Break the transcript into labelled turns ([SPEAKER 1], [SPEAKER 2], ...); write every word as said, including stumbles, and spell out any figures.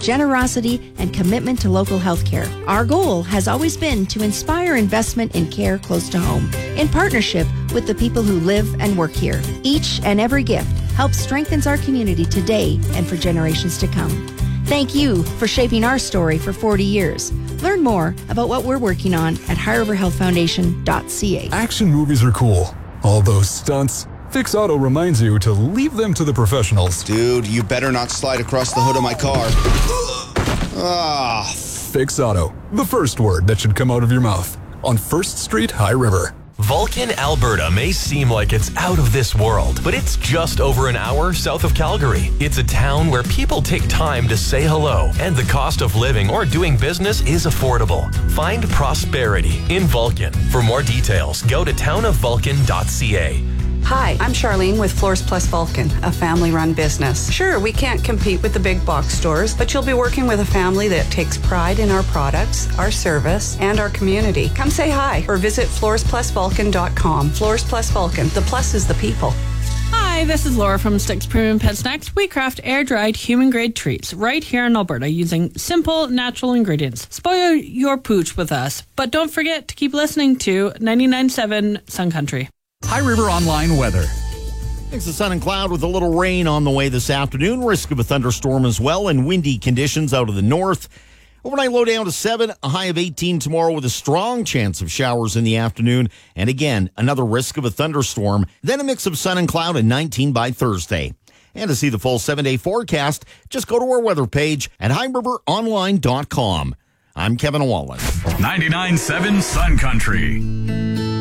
[SPEAKER 1] generosity, and commitment to local health care. Our goal has always been to inspire investment in care close to home, in partnership with the people who live and work here. Each and every gift helps strengthens our community today and for generations to come. Thank you for shaping our story for forty years. Learn more about what we're working on at high river health foundation dot c a.
[SPEAKER 2] Action movies are cool. All those stunts. Fix Auto reminds you to leave them to the professionals.
[SPEAKER 3] Dude, you better not slide across the hood of my car. Ah.
[SPEAKER 2] Fix Auto, the first word that should come out of your mouth. On First Street, High River.
[SPEAKER 4] Vulcan, Alberta may seem like it's out of this world, but it's just over an hour south of Calgary. It's a town where people take time to say hello, and the cost of living or doing business is affordable. Find prosperity in Vulcan. For more details, go to town of vulcan dot c a.
[SPEAKER 5] Hi, I'm Charlene with Floors Plus Vulcan, a family-run business. Sure, we can't compete with the big box stores, but you'll be working with a family that takes pride in our products, our service, and our community. Come say hi or visit floors plus vulcan dot com. Floors Plus Vulcan. The plus is the people.
[SPEAKER 6] Hi, this is Laura from Sticks Premium Pet Snacks. We craft air-dried, human-grade treats right here in Alberta using simple, natural ingredients. Spoil your pooch with us, but don't forget to keep listening to ninety-nine point seven Sun Country.
[SPEAKER 7] High River Online weather. Mix of sun and cloud with a little rain on the way this afternoon. Risk of a thunderstorm as well, and windy conditions out of the north. Overnight low down to seven, a high of eighteen tomorrow with a strong chance of showers in the afternoon. And again, another risk of a thunderstorm. Then a mix of sun and cloud and nineteen by Thursday. And to see the full seven-day forecast, just go to our weather page at high river online dot com. I'm Kevin Wallen.
[SPEAKER 8] ninety-nine point seven Sun Country.